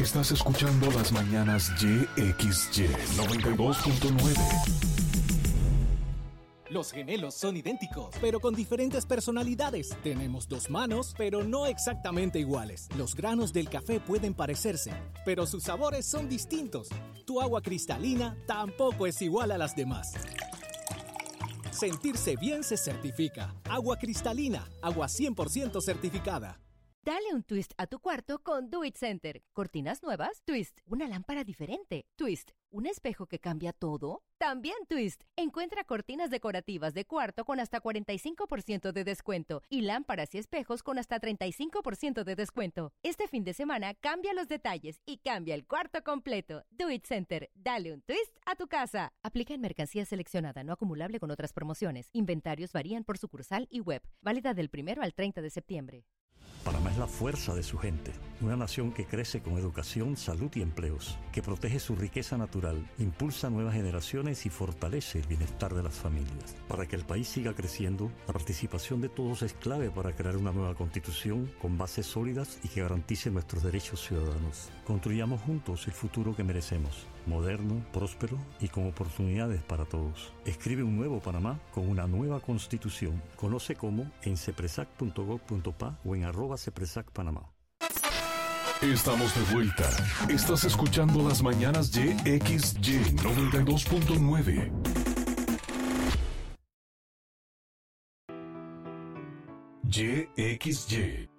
Estás escuchando las mañanas YXY 92.9. Los gemelos son idénticos, pero con diferentes personalidades. Tenemos dos manos, pero no exactamente iguales. Los granos del café pueden parecerse, pero sus sabores son distintos. Tu agua cristalina tampoco es igual a las demás. Sentirse bien se certifica. Agua cristalina, agua 100% certificada. Dale un twist a tu cuarto con Do It Center. Cortinas nuevas, twist. Una lámpara diferente, twist. ¿Un espejo que cambia todo? También twist. Encuentra cortinas decorativas de cuarto con hasta 45% de descuento y lámparas y espejos con hasta 35% de descuento. Este fin de semana cambia los detalles y cambia el cuarto completo. Do It Center. Dale un twist a tu casa. Aplica en mercancía seleccionada, no acumulable con otras promociones. Inventarios varían por sucursal y web. Válida del 1 al 30 de septiembre. Panamá es la fuerza de su gente, una nación que crece con educación, salud y empleos, que protege su riqueza natural, impulsa nuevas generaciones y fortalece el bienestar de las familias. Para que el país siga creciendo, la participación de todos es clave para crear una nueva constitución con bases sólidas y que garantice nuestros derechos ciudadanos. Construyamos juntos el futuro que merecemos, moderno, próspero y con oportunidades para todos. Escribe un nuevo Panamá con una nueva constitución. Conoce cómo en cepresac.gov.pa o en @cepresacpanamá. Estamos de vuelta. Estás escuchando las mañanas YXY 92.9. YXY